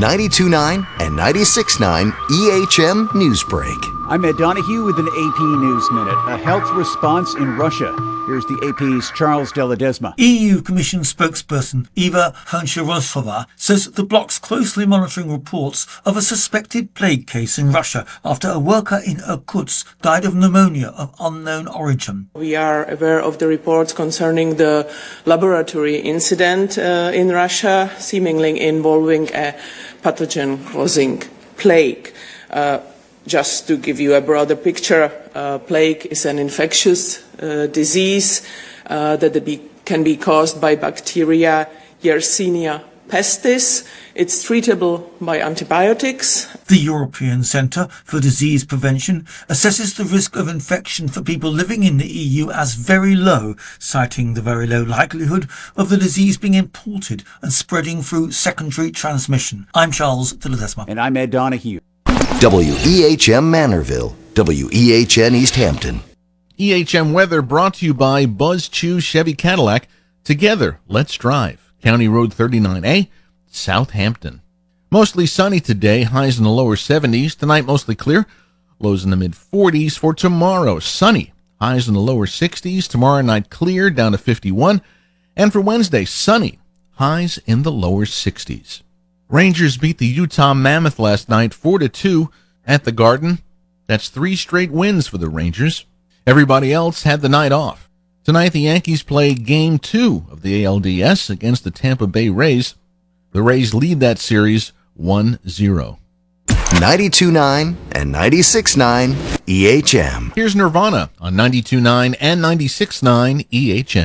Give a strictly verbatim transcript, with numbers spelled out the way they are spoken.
ninety-two point nine and ninety-six point nine E H M Newsbreak. I'm Ed Donahue with an A P News Minute. A health response in Russia. Here's the A P's Charles de Ledesma. E U Commission spokesperson Eva Honcharosova says the bloc's closely monitoring reports of a suspected plague case in Russia after a worker in Irkutsk died of pneumonia of unknown origin. We are aware of the reports concerning the laboratory incident uh, in Russia, seemingly involving a pathogen causing plague. Uh, Just to give you a broader picture, uh, plague is an infectious uh, disease uh, that be, can be caused by bacteria Yersinia pestis. It's treatable by antibiotics. The European Centre for Disease Prevention assesses the risk of infection for people living in the E U as very low, citing the very low likelihood of the disease being imported and spreading through secondary transmission. I'm Charles de Ledesma. And I'm Ed Donahue. W E H M Manorville, W E H N East Hampton. E H M weather brought to you by Buzz Chew Chevy Cadillac. Together, let's drive. County Road thirty-nine A, Southampton. Mostly sunny today, highs in the lower seventies. Tonight, mostly clear, lows in the mid forties. For tomorrow, sunny, highs in the lower sixties. Tomorrow night, clear, down to fifty-one. And for Wednesday, sunny, highs in the lower sixties. Rangers beat the Utah Mammoth last night four to two at the Garden. That's three straight wins for the Rangers. Everybody else had the night off. Tonight, the Yankees play Game two of the A L D S against the Tampa Bay Rays. The Rays lead that series one zero. ninety-two point nine and ninety-six point nine E H M. Here's Nirvana on ninety-two point nine and ninety-six point nine E H M.